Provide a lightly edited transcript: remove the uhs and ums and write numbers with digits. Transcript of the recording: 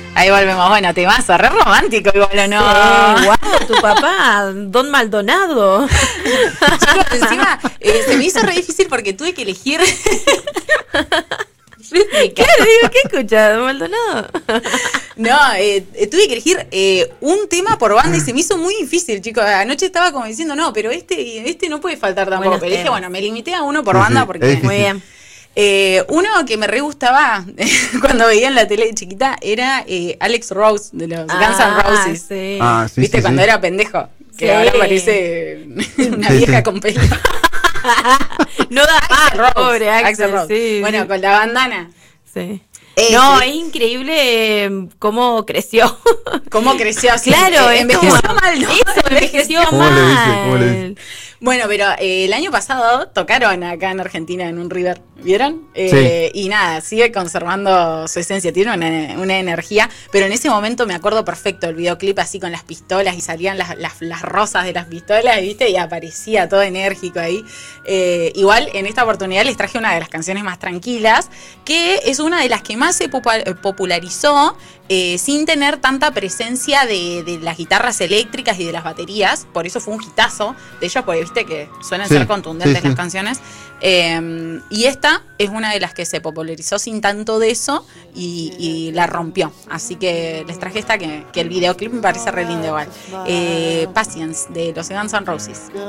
Ahí volvemos. Bueno, temazo, re romántico igual, ¿o no? Sí, guau, tu papá, Don Maldonado. Chicos, encima se me hizo re difícil porque tuve que elegir. Claro, digo, ¿qué escuchas, Don Maldonado? No, tuve que elegir un tema por banda y se me hizo muy difícil, chicos. Anoche estaba como diciendo, no, pero este no puede faltar tampoco. Buenos Pero dije, temas. bueno, me limité a uno por banda porque... Muy bien. Uno que me re gustaba cuando veía en la tele de chiquita era Alex Rose de los Guns N' Roses. Sí. Sí, ¿Viste? sí, Cuando sí. era pendejo. Que Sí. ahora parece una Sí, vieja sí. con pelo. No da Axl más, Rose, pobre Axl Axel, Rose. sí. Bueno, con la bandana. Sí. Sí. No, es increíble cómo creció. ¿Cómo creció? Así, Claro, es envejeció como- mal, ¿no? Eso, envejeció ¿Cómo le dice? ¿Cómo le mal. dice? Bueno, pero el año pasado tocaron acá en Argentina en un River, ¿vieron? Sí. Y nada, sigue conservando su esencia, tiene una energía, pero en ese momento me acuerdo perfecto el videoclip así con las pistolas y salían las rosas de las pistolas, ¿viste? Y aparecía todo enérgico ahí. Igual en esta oportunidad les traje una de las canciones más tranquilas, que es una de las que más se popularizó sin tener tanta presencia de las guitarras eléctricas y de las baterías, por eso fue un hitazo de ellos, porque viste que suelen Sí, ser contundentes sí, sí. las canciones. Y esta es una de las que se popularizó sin tanto de eso y la rompió. Así que les traje esta que el videoclip me parece re lindo igual. Patience de los Guns N' Roses.